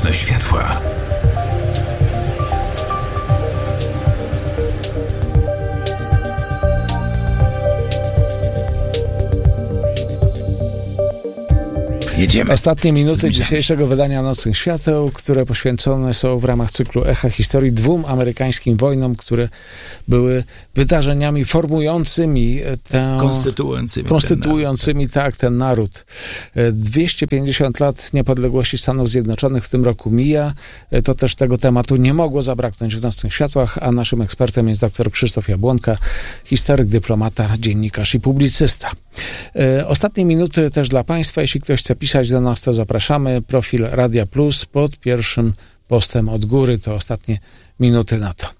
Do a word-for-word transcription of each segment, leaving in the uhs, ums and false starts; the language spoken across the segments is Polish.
Nocne światła. Jedziemy. Ostatnie minuty dzisiejszego wydania Nocnych Świateł, które poświęcone są w ramach cyklu Echa Historii dwóm amerykańskim wojnom, które były wydarzeniami formującymi tę... Konstytuującymi. Konstytuującymi, ten tak, ten naród. dwieście pięćdziesiąt lat niepodległości Stanów Zjednoczonych w tym roku mija. To też tego tematu nie mogło zabraknąć w Nocnych Światłach, a naszym ekspertem jest dr Krzysztof Jabłonka, historyk, dyplomata, dziennikarz i publicysta. Ostatnie minuty też dla Państwa. Jeśli ktoś chce pisać do nas, to zapraszamy. Profil Radia Plus pod pierwszym postem od góry. To ostatnie minuty na to.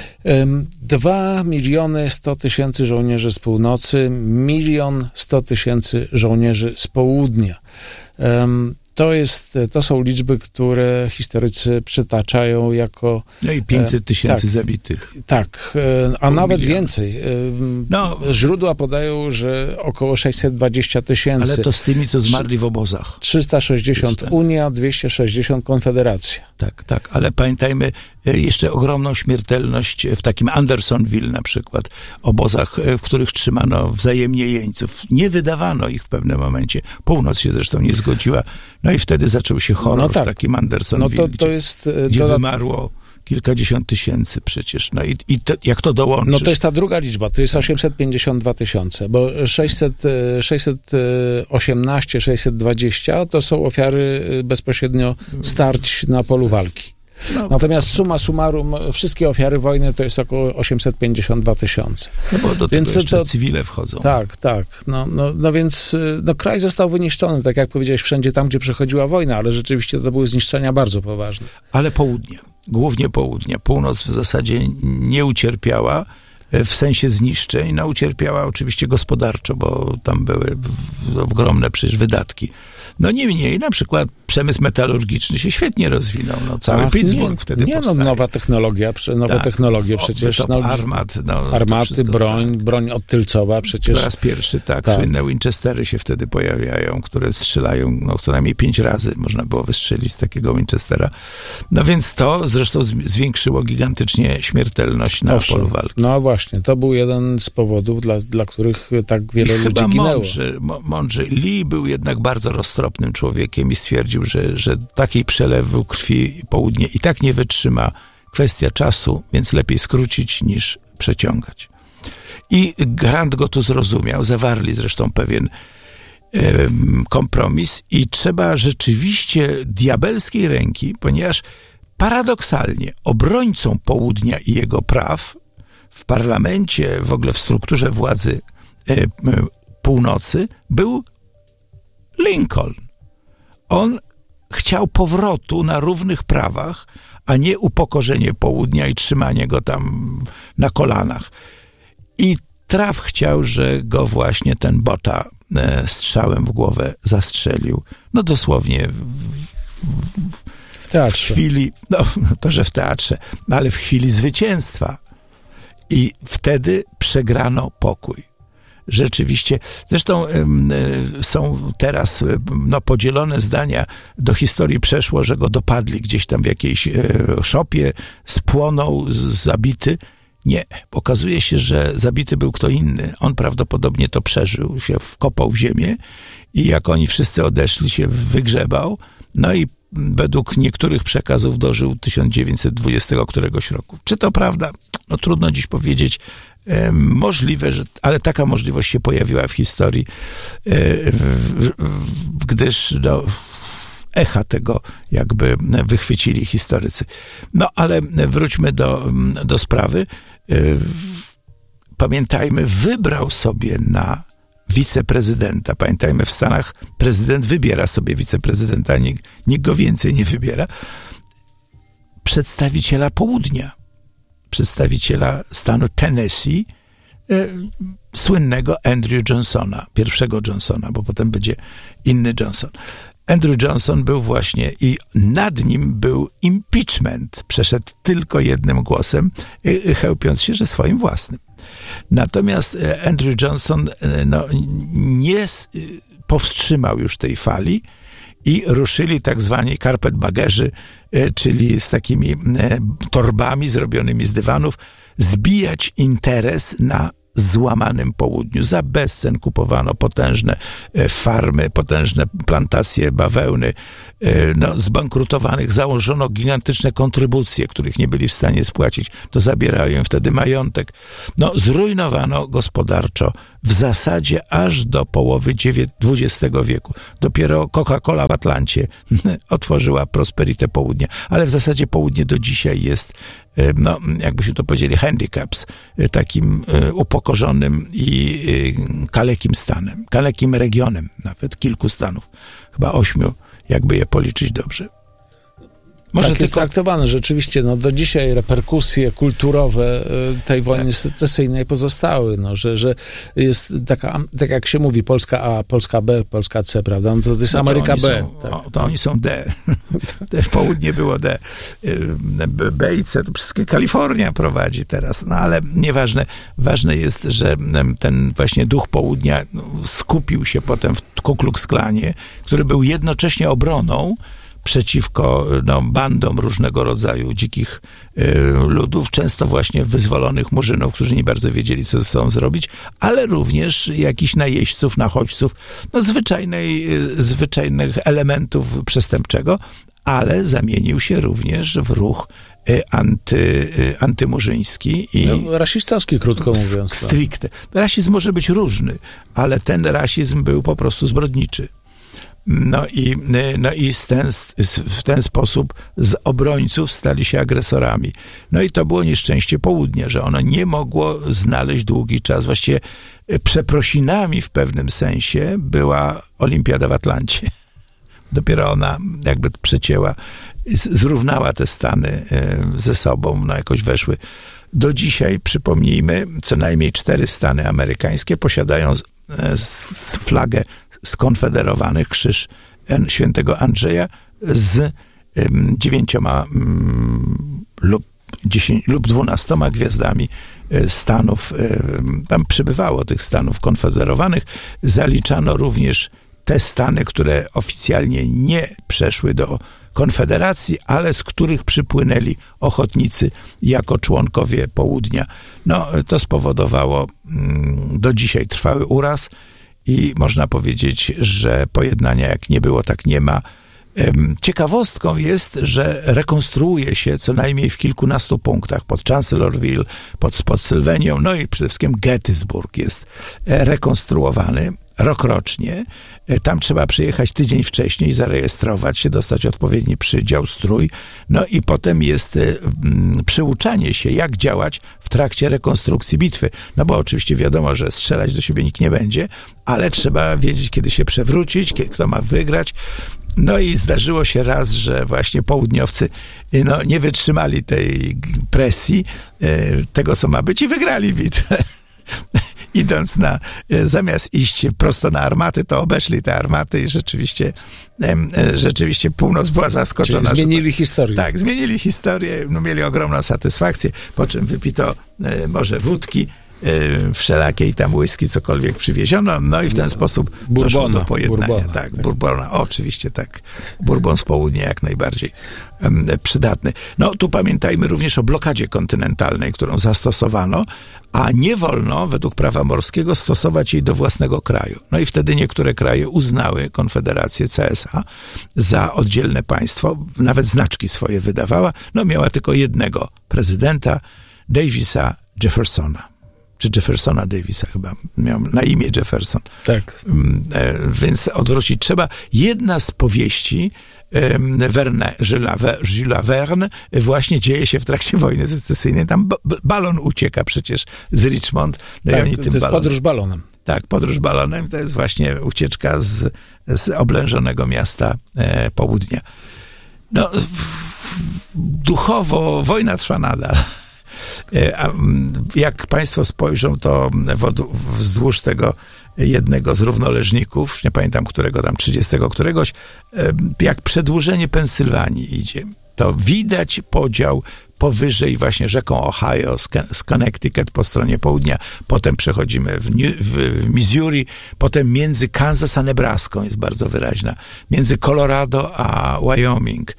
Dwa miliony sto tysięcy żołnierzy z północy, milion sto tysięcy żołnierzy z południa. To, jest, to są liczby, które historycy przytaczają jako... No i pięćset tysięcy tak, zabitych. Tak, a Pół nawet miliona. więcej. No, Źródła podają, że około sześćset dwadzieścia tysięcy. ale to z tymi, co zmarli w obozach. trzysta sześćdziesiąt Unia, dwieście sześćdziesiąt Konfederacja. Tak, tak, ale pamiętajmy jeszcze ogromną śmiertelność w takim Andersonville na przykład, obozach, w których trzymano wzajemnie jeńców. Nie wydawano ich w pewnym momencie. Północ się zresztą nie zgodziła. No i wtedy zaczął się horror no tak. w takim Andersonville, no to, to gdzie, jest, gdzie dodat... wymarło kilkadziesiąt tysięcy przecież. No i, i to, jak to dołączysz? No to jest ta druga liczba, to jest osiemset pięćdziesiąt dwa tysiące, bo sześćset, sześćset osiemnaście, sześćset dwadzieścia to są ofiary bezpośrednio starć na polu walki. No, natomiast summa summarum, wszystkie ofiary wojny to jest około osiemset pięćdziesiąt dwa tysiące. No bo do więc tego jeszcze to, cywile wchodzą. Tak, tak. No, no, no więc no, kraj został wyniszczony, tak jak powiedziałeś, wszędzie tam, gdzie przechodziła wojna, ale rzeczywiście to były zniszczenia bardzo poważne. Ale południe, głównie południe. Północ w zasadzie nie ucierpiała w sensie zniszczeń, no ucierpiała oczywiście gospodarczo, bo tam były ogromne przecież wydatki. No niemniej, na przykład przemysł metalurgiczny się świetnie rozwinął. No, cały Ach, Pittsburgh nie, wtedy nie, powstaje. No, nowa technologia, nowe tak. technologie przecież. O, no, armat, no, armaty, wszystko, broń, tak. broń odtylcowa przecież. Po raz pierwszy, tak, tak. Słynne Winchestery się wtedy pojawiają, które strzelają, no co najmniej pięć razy można było wystrzelić z takiego Winchestera. No więc to zresztą zwiększyło gigantycznie śmiertelność na Owszem. polu walki. No właśnie, to był jeden z powodów, dla, dla których tak wiele I ludzi chyba ginęło. Mądrzy, mądrzy. Lee był jednak bardzo roztropnym człowiekiem i stwierdził, że, że takiej przelewu krwi południe i tak nie wytrzyma. Kwestia czasu, więc lepiej skrócić niż przeciągać. I Grant go tu zrozumiał. Zawarli zresztą pewien e, kompromis i trzeba rzeczywiście diabelskiej ręki, ponieważ paradoksalnie obrońcą południa i jego praw w parlamencie, w ogóle w strukturze władzy e, e, północy był Lincoln. On chciał powrotu na równych prawach, a nie upokorzenie południa i trzymanie go tam na kolanach. I traf chciał, że go właśnie ten Botha e, strzałem w głowę zastrzelił. No dosłownie w, w, W teatrze. w chwili, no to, że w teatrze, ale w chwili zwycięstwa. I wtedy przegrano pokój. Rzeczywiście. Zresztą y, są teraz y, no, podzielone zdania. Do historii przeszło, że go dopadli gdzieś tam w jakiejś y, szopie, spłonął, z, zabity. Nie. Okazuje się, że zabity był kto inny. On prawdopodobnie to przeżył, się wkopał w ziemię i jak oni wszyscy odeszli, się wygrzebał. No i według niektórych przekazów dożył tysiąc dziewięćset dwudziestego któregoś roku. Czy to prawda? No trudno dziś powiedzieć. E, możliwe, że, ale taka możliwość się pojawiła w historii, e, w, w, gdyż no, echa tego jakby wychwycili historycy. No ale wróćmy do, do sprawy. E, pamiętajmy, wybrał sobie na wiceprezydenta. Pamiętajmy, w Stanach prezydent wybiera sobie wiceprezydenta, nikt, nikt go więcej nie wybiera. Przedstawiciela południa. Przedstawiciela stanu Tennessee, e, słynnego Andrew Johnsona, pierwszego Johnsona, bo potem będzie inny Johnson. Andrew Johnson był właśnie i nad nim był impeachment. Przeszedł tylko jednym głosem, e, chełpiąc się, że swoim własnym. Natomiast Andrew Johnson no, nie powstrzymał już tej fali i ruszyli tak zwani carpetbaggerzy, czyli z takimi torbami zrobionymi z dywanów, zbijać interes na złamanym południu. Za bezcen kupowano potężne farmy, potężne plantacje bawełny, no, zbankrutowanych. Założono gigantyczne kontrybucje, których nie byli w stanie spłacić. To zabierają im wtedy majątek. No, zrujnowano gospodarczo w zasadzie aż do połowy dwudziestego wieku. Dopiero Coca-Cola w Atlancie otworzyła prosperitę południa. Ale w zasadzie południe do dzisiaj jest, no, jakbyśmy to powiedzieli, handicaps, takim upokorzonym i kalekim stanem, kalekim regionem, nawet kilku stanów, chyba ośmiu, jakby je policzyć dobrze. Może tak tylko... jest traktowane rzeczywiście, no do dzisiaj reperkusje kulturowe tej wojny tak. secesyjnej pozostały, no, że, że jest taka, tak jak się mówi, Polska A, Polska B, Polska C, prawda? No to, to jest no to Ameryka B. Są, tak. o, to oni są D. Południe było D. B i C, to wszystkie Kalifornia prowadzi teraz, no ale nieważne. Ważne jest, że ten właśnie duch południa skupił się potem w Ku Klux Klanie, który był jednocześnie obroną przeciwko no, bandom różnego rodzaju dzikich y, ludów, często właśnie wyzwolonych murzynów, którzy nie bardzo wiedzieli, co ze sobą zrobić, ale również jakichś najeźdźców, nachodźców, no, zwyczajnej, y, zwyczajnych elementów przestępczego, ale zamienił się również w ruch y, anty, y, antymurzyński. I no, rasistowski, krótko mówiąc. Stricte. Rasizm może być różny, ale ten rasizm był po prostu zbrodniczy. No i, no i z ten, w ten sposób z obrońców stali się agresorami. No i to było nieszczęście południa, że ono nie mogło znaleźć długi czas. Właściwie przeprosinami w pewnym sensie była Olimpiada w Atlancie. Dopiero ona jakby przecięła, zrównała te Stany ze sobą, no jakoś weszły. Do dzisiaj, przypomnijmy, co najmniej cztery Stany amerykańskie posiadają flagę skonfederowanych, krzyż świętego Andrzeja z um, dziewięcioma um, lub, dziesięć, lub dwunastoma gwiazdami stanów. Um, tam przybywało tych stanów konfederowanych. Zaliczano również te stany, które oficjalnie nie przeszły do Konfederacji, ale z których przypłynęli ochotnicy jako członkowie południa. No, to spowodowało um, do dzisiaj trwały uraz. I można powiedzieć, że pojednania jak nie było, tak nie ma. Ciekawostką jest, że rekonstruuje się co najmniej w kilkunastu punktach. Pod Chancellorsville, pod Spotsylvanią, no i przede wszystkim Gettysburg jest rekonstruowany rokrocznie. Tam trzeba przyjechać tydzień wcześniej, zarejestrować się, dostać odpowiedni przydział, strój. No i potem jest mm, przyuczanie się, jak działać w trakcie rekonstrukcji bitwy. No bo oczywiście wiadomo, że strzelać do siebie nikt nie będzie, ale trzeba wiedzieć, kiedy się przewrócić, kiedy, kto ma wygrać. No i zdarzyło się raz, że właśnie południowcy no, nie wytrzymali tej presji, tego co ma być i wygrali bitwę. Idąc na, zamiast iść prosto na armaty, to obeszli te armaty i rzeczywiście, rzeczywiście północ była zaskoczona. Czyli zmienili to, historię. Tak, zmienili historię, no, mieli ogromną satysfakcję, po czym wypito e, może wódki, e, wszelakiej tam whisky, cokolwiek przywieziono, no i w ten sposób Bourbona, doszło do pojednania. Bourbona, tak, tak. Bourbona, oczywiście tak. Bourbon z południa jak najbardziej um, przydatny. No tu pamiętajmy również o blokadzie kontynentalnej, którą zastosowano, a nie wolno według prawa morskiego stosować jej do własnego kraju. No i wtedy niektóre kraje uznały Konfederację C S A za oddzielne państwo, nawet znaczki swoje wydawała. No miała tylko jednego prezydenta, Davisa Jeffersona. Czy Jeffersona Davisa chyba, miał na imię Jefferson. Tak. E, więc odwrócić trzeba. Jedna z powieści Verne, Jules Verne właśnie dzieje się w trakcie wojny secesyjnej. Tam balon ucieka przecież z Richmond. No tak, i oni to tym jest balonem, podróż balonem. Tak, podróż balonem to jest właśnie ucieczka z, z oblężonego miasta e, południa. No, duchowo wojna trwa nadal. A jak państwo spojrzą, to wzdłuż tego jednego z równoleżników, nie pamiętam którego tam, trzydziestego któregoś, jak przedłużenie Pensylwanii idzie, to widać podział powyżej właśnie rzeką Ohio, z Connecticut po stronie południa, potem przechodzimy w, New, w Missouri, potem między Kansas a Nebraską jest bardzo wyraźna, między Colorado a Wyoming,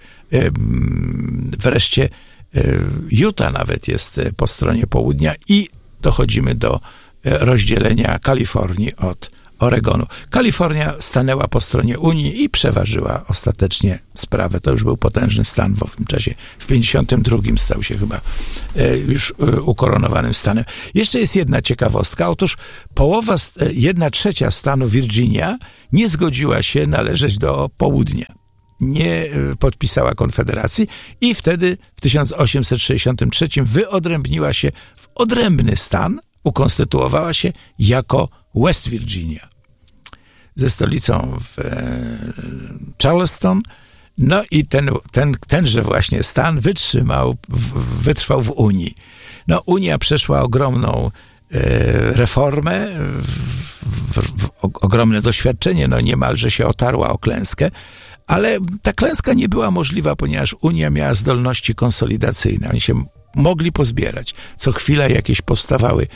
wreszcie Utah nawet jest po stronie południa i dochodzimy do rozdzielenia Kalifornii od Oregonu. Kalifornia stanęła po stronie Unii i przeważyła ostatecznie sprawę. To już był potężny stan w owym czasie. W pięćdziesiątym drugim stał się chyba już ukoronowanym stanem. Jeszcze jest jedna ciekawostka. Otóż połowa, jedna trzecia stanu Virginia nie zgodziła się należeć do południa. Nie podpisała konfederacji i wtedy w tysiąc osiemset sześćdziesiątym trzecim wyodrębniła się w odrębny stan, ukonstytuowała się jako West Virginia ze stolicą w Charleston. No i ten, ten, tenże właśnie stan wytrzymał, wytrwał w Unii. No Unia przeszła ogromną reformę, w, w, w, ogromne doświadczenie, no niemalże się otarła o klęskę, ale ta klęska nie była możliwa, ponieważ Unia miała zdolności konsolidacyjne. Oni się mogli pozbierać. Co chwila jakieś powstawały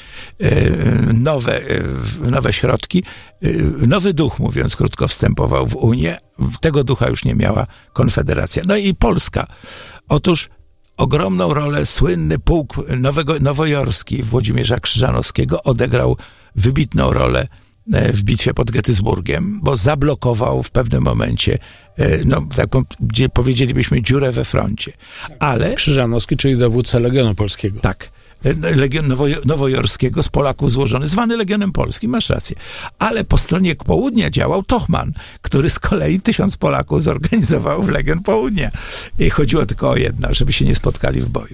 nowe, nowe środki. Nowy duch, mówiąc krótko, wstępował w Unię. Tego ducha już nie miała Konfederacja. No i Polska. Otóż ogromną rolę słynny pułk nowego, nowojorski Włodzimierza Krzyżanowskiego odegrał wybitną rolę w bitwie pod Gettysburgiem, bo zablokował w pewnym momencie, no tak gdzie powiedzielibyśmy, dziurę we froncie. Ale Krzyżanowski, czyli dowódca Legionu Polskiego. Tak. Legion Nowo- Nowojorskiego z Polaków złożony, zwany Legionem Polskim, masz rację. Ale po stronie południa działał Tochman, który z kolei tysiąc Polaków zorganizował w Legion Południa. I chodziło tylko o jedno, żeby się nie spotkali w boju.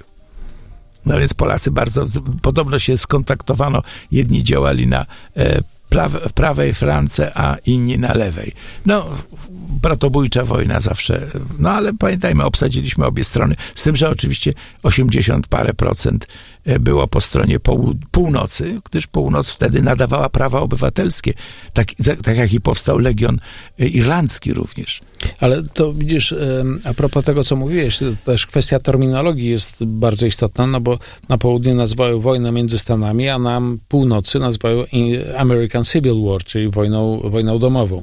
No więc Polacy bardzo, podobno się skontaktowano, jedni działali na e, w prawej flance, a inni na lewej. No, bratobójcza wojna zawsze. No, ale pamiętajmy, obsadziliśmy obie strony. Z tym, że oczywiście osiemdziesiąt parę procent było po stronie poł- północy, gdyż północ wtedy nadawała prawa obywatelskie. Tak, tak jak i powstał Legion Irlandzki również. Ale to widzisz, a propos tego, co mówiłeś, to też kwestia terminologii jest bardzo istotna, no bo na południu nazywają wojnę między Stanami, a na północy nazywają American Civil War, czyli wojną, wojną domową.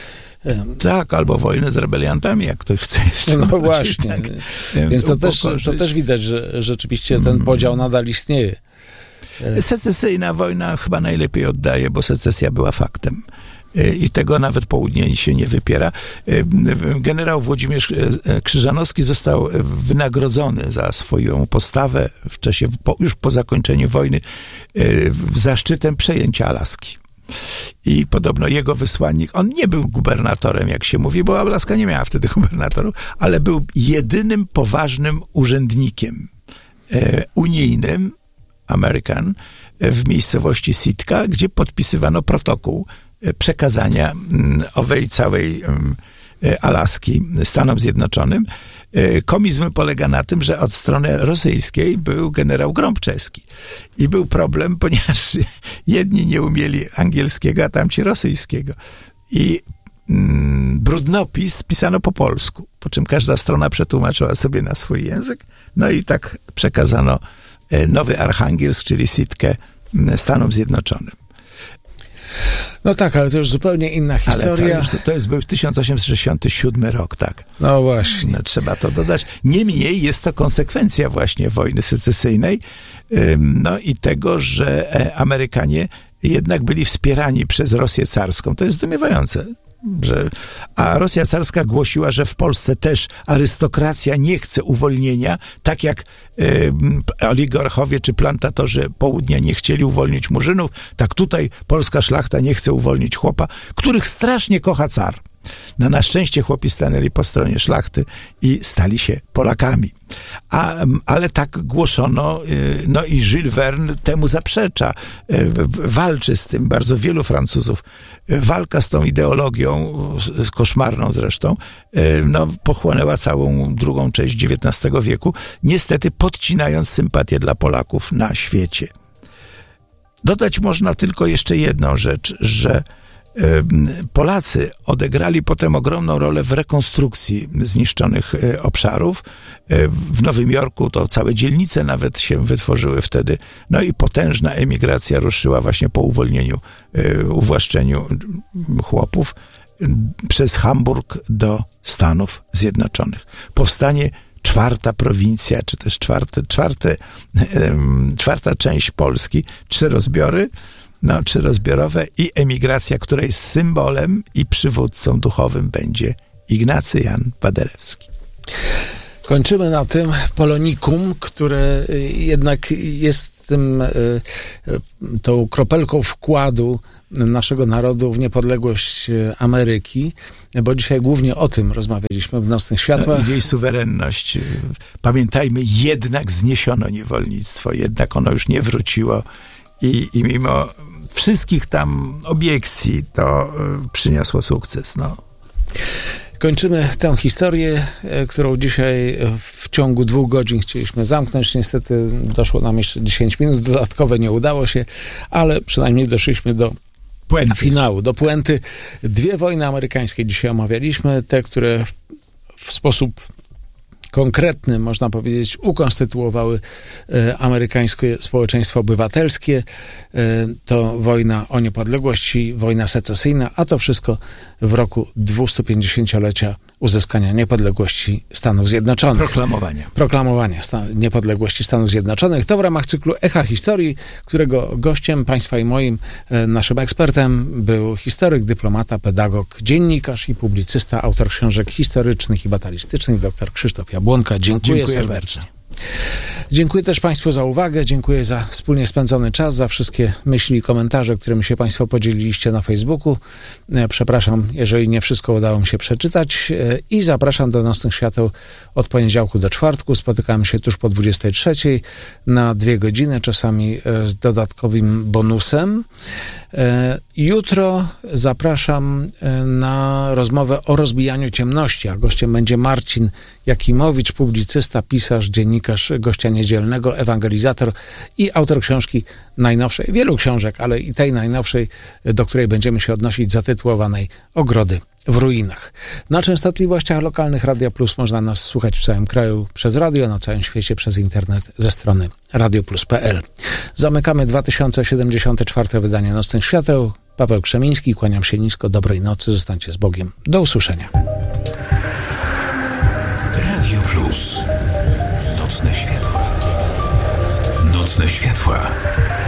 Tak, albo wojnę z rebeliantami, jak ktoś chce jeszcze. No właśnie. Tak, więc to też, to też widać, że rzeczywiście ten podział nadal istnieje. Secesyjna wojna chyba najlepiej oddaje, bo secesja była faktem. I tego nawet południe się nie wypiera. Generał Włodzimierz Krzyżanowski został wynagrodzony za swoją postawę w czasie, już po zakończeniu wojny, zaszczytem przejęcia Alaski. I podobno jego wysłannik, on nie był gubernatorem, jak się mówi, bo Alaska nie miała wtedy gubernatorów, ale był jedynym poważnym urzędnikiem e, unijnym, American, w miejscowości Sitka, gdzie podpisywano protokół przekazania m, owej całej m, Alaski Stanom Zjednoczonym. Komizm polega na tym, że od strony rosyjskiej był generał Grąbczeski. I był problem, ponieważ jedni nie umieli angielskiego, a tamci rosyjskiego. I mm, brudnopis pisano po polsku, po czym każda strona przetłumaczyła sobie na swój język. No i tak przekazano nowy Archangelsk, czyli Sitkę, Stanom Zjednoczonym. No tak, ale to już zupełnie inna historia. Ale to, już, to jest był tysiąc osiemset sześćdziesiąty siódmy rok, tak. No właśnie. No, trzeba to dodać. Niemniej jest to konsekwencja właśnie wojny secesyjnej, no i tego, że Amerykanie jednak byli wspierani przez Rosję carską. To jest zdumiewające. Że, a Rosja carska głosiła, że w Polsce też arystokracja nie chce uwolnienia, tak jak y, oligarchowie czy plantatorzy południa nie chcieli uwolnić murzynów, tak tutaj polska szlachta nie chce uwolnić chłopa, których strasznie kocha car. No na szczęście chłopi stanęli po stronie szlachty i stali się Polakami. A, ale tak głoszono, no i Jules Verne temu zaprzecza. Walczy z tym bardzo wielu Francuzów. Walka z tą ideologią, koszmarną zresztą, no, pochłonęła całą drugą część dziewiętnastego wieku, niestety podcinając sympatię dla Polaków na świecie. Dodać można tylko jeszcze jedną rzecz, że Polacy odegrali potem ogromną rolę w rekonstrukcji zniszczonych obszarów. W Nowym Jorku to całe dzielnice nawet się wytworzyły wtedy. No i potężna emigracja ruszyła właśnie po uwolnieniu, uwłaszczeniu chłopów przez Hamburg do Stanów Zjednoczonych. Powstanie czwarta prowincja, czy też czwarte, czwarte, czwarta część Polski, trzy rozbiory, no, trzy rozbiorowe i emigracja, której symbolem i przywódcą duchowym będzie Ignacy Jan Paderewski. Kończymy na tym polonikum, które jednak jest tym, tą kropelką wkładu naszego narodu w niepodległość Ameryki, bo dzisiaj głównie o tym rozmawialiśmy w Nocnych Światłach. No, jej suwerenność. Pamiętajmy, jednak zniesiono niewolnictwo, jednak ono już nie wróciło i, i mimo wszystkich tam obiekcji to przyniosło sukces. No. Kończymy tę historię, którą dzisiaj w ciągu dwóch godzin chcieliśmy zamknąć. Niestety doszło nam jeszcze dziesięć minut, dodatkowe nie udało się, ale przynajmniej doszliśmy do puenty. Finału, do puenty. Dwie wojny amerykańskie dzisiaj omawialiśmy, te, które w sposób konkretny, można powiedzieć, ukonstytuowały e, amerykańskie społeczeństwo obywatelskie. E, to wojna o niepodległość i wojna secesyjna, a to wszystko w roku dwustupięćdziesięciolecia uzyskania niepodległości Stanów Zjednoczonych. Proklamowania. Proklamowania stan- niepodległości Stanów Zjednoczonych. To w ramach cyklu Echa Historii, którego gościem państwa i moim, e, naszym ekspertem był historyk, dyplomata, pedagog, dziennikarz i publicysta, autor książek historycznych i batalistycznych, dr Krzysztof Jabłonka. Dziękuję, Dziękuję serdecznie. bardzo. Dziękuję też Państwu za uwagę, dziękuję za wspólnie spędzony czas, za wszystkie myśli i komentarze, którymi się Państwo podzieliliście na Facebooku. Przepraszam, jeżeli nie wszystko udało mi się przeczytać i zapraszam do Nocnych Świateł od poniedziałku do czwartku. Spotykamy się tuż po dwudziestej trzeciej na dwie godziny, czasami z dodatkowym bonusem. Jutro zapraszam na rozmowę o rozbijaniu ciemności, a gościem będzie Marcin Jakimowicz, publicysta, pisarz, dziennikarz Gościa Niedzielnego, ewangelizator i autor książki najnowszej, wielu książek, ale i tej najnowszej, do której będziemy się odnosić, zatytułowanej Ogrody w ruinach. Na częstotliwościach lokalnych Radia Plus można nas słuchać w całym kraju przez radio, na całym świecie przez internet ze strony radio plus kropka p l. Zamykamy dwa tysiące siedemdziesiąte czwarte wydanie Nocnych Świateł. Paweł Krzemiński, kłaniam się nisko, dobrej nocy, zostańcie z Bogiem. Do usłyszenia. Radio Plus. Nocne światła. Nocne światła.